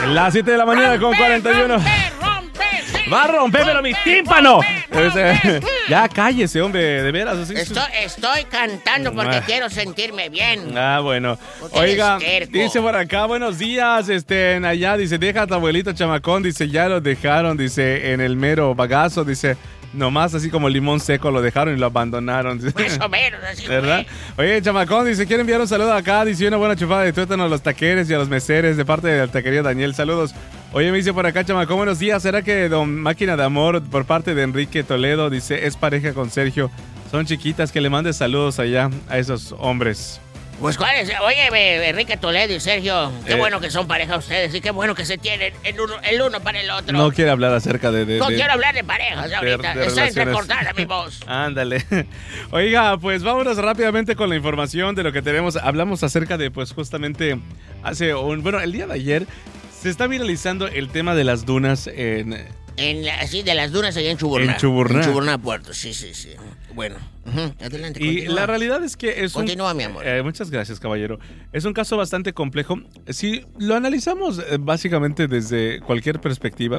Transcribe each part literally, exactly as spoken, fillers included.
Las siete de la mañana rompe, con cuarenta y uno. Rompe, rompe, sí, Va a romper, pero mi tímpano. Rompe. Ya cállese, hombre, de veras. Así, estoy, estoy cantando porque ah. quiero sentirme bien. Ah, bueno. Oiga, dice por acá, buenos días, este, en allá, dice, deja a tu abuelito chamacón, dice, ya lo dejaron, dice, en el mero bagazo, dice, nomás así como limón seco lo dejaron y lo abandonaron. Más o menos, así ¿verdad? Fue. Oye, chamacón, dice, quiere enviar un saludo acá, dice, una buena chupada de tuétano a los taqueres y a los meseres de parte de la taquería Daniel, saludos. Oye, me dice por acá, chamacón, buenos días, ¿será que Don Máquina de Amor, por parte de Enrique Toledo, dice, es pareja con Sergio? Son chiquitas, que le mande saludos allá a esos hombres. Pues cuál es, oye, Enrique Toledo y Sergio, qué eh, bueno que son pareja ustedes y qué bueno que se tienen el uno, el uno para el otro. No quiere hablar acerca de... de no de, quiero hablar de parejas ahorita, de, de está entrecortada mi voz. Ándale. Oiga, pues vámonos rápidamente con la información de lo que tenemos. Hablamos acerca de, pues justamente, hace un... Bueno, el día de ayer se está viralizando el tema de las dunas en... En la, sí, de las dunas allá en Chuburná. En Chuburná. En Chuburná, Puerto, sí, sí, sí. Bueno, uh-huh. adelante, y continúa. la realidad es que es Continúa, un... mi amor. Eh, muchas gracias, caballero. Es un caso bastante complejo. Si lo analizamos eh, básicamente desde cualquier perspectiva,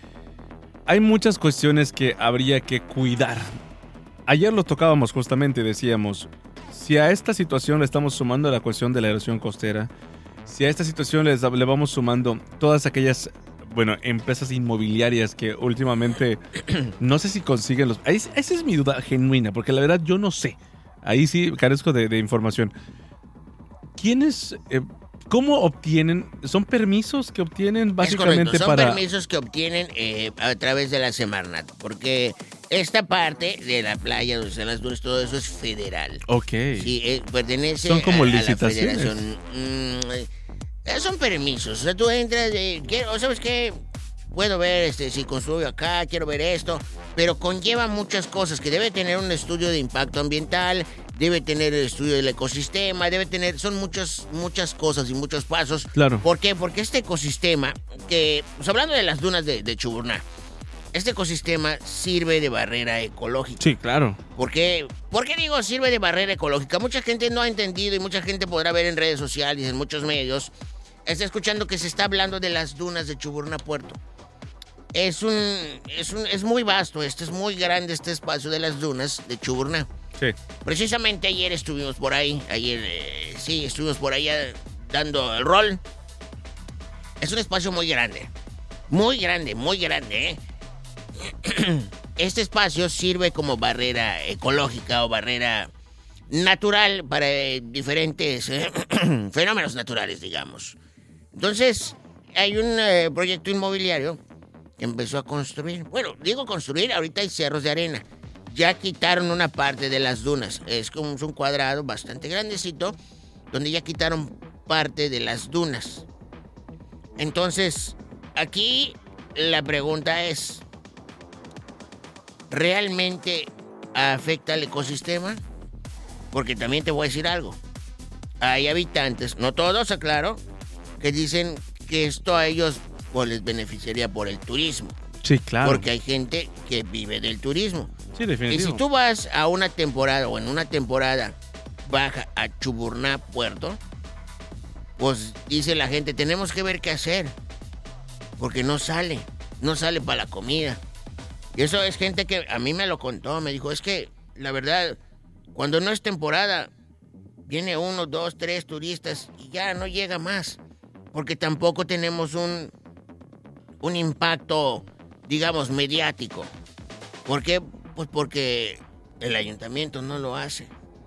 hay muchas cuestiones que habría que cuidar. Ayer lo tocábamos justamente, decíamos, si a esta situación le estamos sumando la cuestión de la erosión costera, si a esta situación le, le vamos sumando todas aquellas... Bueno, empresas inmobiliarias que últimamente no sé si consiguen los... Ahí, esa es mi duda genuina, porque la verdad yo no sé. Ahí sí carezco de, de información. ¿Quiénes... Eh, ¿Cómo obtienen? ¿Son permisos que obtienen básicamente Son para...? Son permisos que obtienen eh, a través de la Semarnat, porque esta parte de la playa donde están las dunas, todo eso es federal. Ok. Sí, eh, pertenece son como a, licitaciones. a la federación. Mm, Son permisos, o sea, tú entras, eh, quiero, ¿sabes qué? Puedo ver este, si construyo acá, quiero ver esto, pero conlleva muchas cosas, que debe tener un estudio de impacto ambiental, debe tener el estudio del ecosistema, debe tener, son muchas, muchas cosas y muchos pasos. Claro. ¿Por qué? Porque este ecosistema, que, pues hablando de las dunas de, de Chuburná, este ecosistema sirve de barrera ecológica. Sí, claro. ¿Por qué? ¿Por qué digo sirve de barrera ecológica? Mucha gente no ha entendido y mucha gente podrá ver en redes sociales, en muchos medios, está escuchando que se está hablando de las dunas de Chuburná Puerto. Es un, es un, es muy vasto, este es muy grande este espacio de las dunas de Chuburná. Sí. Precisamente ayer estuvimos por ahí, ayer, eh, sí, estuvimos por allá dando el rol. Es un espacio muy grande, muy grande, muy grande, ¿eh? Este espacio sirve como barrera ecológica o barrera natural para eh, diferentes eh, fenómenos naturales, digamos. Entonces, hay un eh, proyecto inmobiliario que empezó a construir. Bueno, digo construir, ahorita hay cerros de arena. Ya quitaron una parte de las dunas. Es como un cuadrado bastante grandecito, donde ya quitaron parte de las dunas. Entonces, aquí la pregunta es, ¿realmente afecta al ecosistema? Porque también te voy a decir algo. Hay habitantes, no todos, aclaro, que dicen que esto a ellos pues, les beneficiaría por el turismo. Sí, claro. Porque hay gente que vive del turismo. Sí, definitivo. Y si tú vas a una temporada o en una temporada baja a Chuburná Puerto, pues dice la gente, tenemos que ver qué hacer. Porque no sale, no sale para la comida. Y eso es gente que a mí me lo contó, me dijo, es que la verdad, cuando no es temporada, viene uno, dos, tres turistas y ya no llega más. Porque tampoco tenemos un, un impacto, digamos, mediático. ¿Por qué? Pues porque el ayuntamiento no lo hace.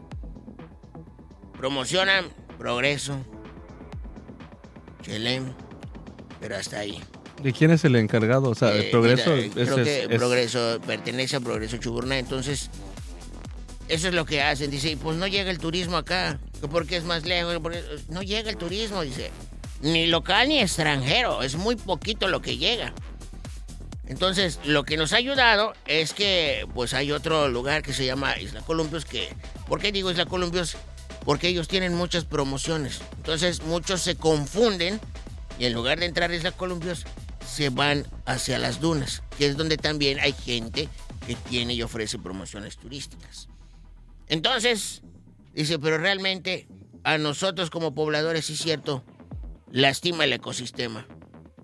Promocionan Progreso, Chelem, pero hasta ahí. ¿De quién es el encargado? O sea, el eh, Progreso... mira, es, creo que es, Progreso es... pertenece a Progreso Chuburná, entonces eso es lo que hacen. Dice, pues no llega el turismo acá, porque es más lejos. Porque no llega el turismo, dice. Ni local ni extranjero, es muy poquito lo que llega. Entonces, lo que nos ha ayudado es que pues hay otro lugar que se llama Isla Columpios, que... ¿Por qué digo Isla Columpios? Porque ellos tienen muchas promociones. Entonces, muchos se confunden y en lugar de entrar a Isla Columpios, se van hacia las dunas, que es donde también hay gente que tiene y ofrece promociones turísticas. Entonces, dice, pero realmente a nosotros como pobladores, sí es cierto, lastima el ecosistema.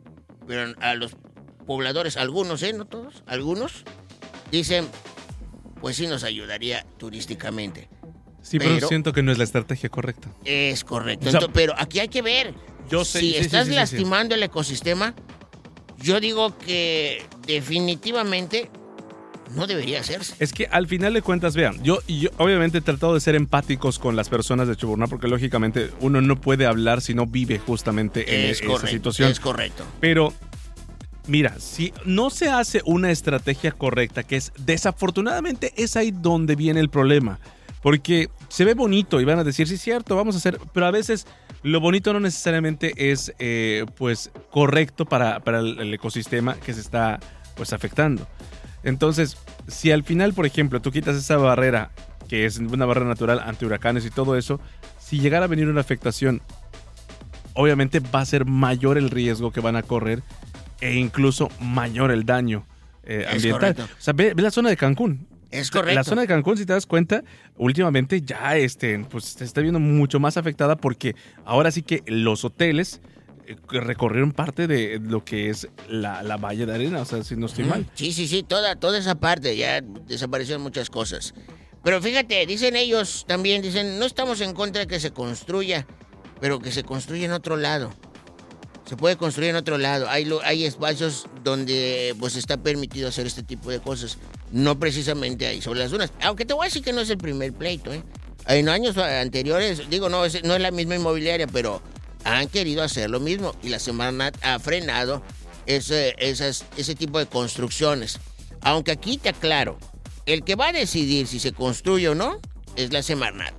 pero a los pobladores, algunos, ¿eh? No todos, algunos, dicen, pues sí nos ayudaría turísticamente. Sí, pero, pero siento que no es la estrategia correcta. Es correcto. O sea, Entonces, pero aquí hay que ver. Yo sé, si sí, estás sí, sí, lastimando sí. el ecosistema, yo digo que definitivamente no debería hacerse. Es que al final de cuentas, vean, yo, yo obviamente he tratado de ser empáticos con las personas de Chuburná, porque lógicamente uno no puede hablar si no vive justamente en es esa correcto, situación. Es correcto. Pero mira, si no se hace una estrategia correcta, que es desafortunadamente es ahí donde viene el problema. Porque se ve bonito y van a decir, sí, cierto, vamos a hacer, pero a veces lo bonito no necesariamente es eh, pues correcto para, para el, el ecosistema que se está pues afectando. Entonces, si al final, por ejemplo, tú quitas esa barrera, que es una barrera natural ante huracanes y todo eso, si llegara a venir una afectación, obviamente va a ser mayor el riesgo que van a correr e incluso mayor el daño eh, ambiental. O sea, ve, ve la zona de Cancún. Es correcto. La zona de Cancún, si te das cuenta, últimamente ya este, pues, se está viendo mucho más afectada porque ahora sí que los hoteles eh, recorrieron parte de lo que es la, la valla de arena, o sea, si no estoy mm, mal. Sí, sí, sí, toda, toda esa parte, ya desaparecieron muchas cosas. Pero fíjate, dicen ellos también, dicen, no estamos en contra de que se construya, pero que se construya en otro lado. Se puede construir en otro lado. Hay, hay espacios donde pues está permitido hacer este tipo de cosas. No precisamente ahí, sobre las dunas. Aunque te voy a decir que no es el primer pleito, ¿eh? En años anteriores, digo, no es, no es la misma inmobiliaria, pero han querido hacer lo mismo. Y la Semarnat ha frenado ese, esas, ese tipo de construcciones. Aunque aquí te aclaro, el que va a decidir si se construye o no es la Semarnat.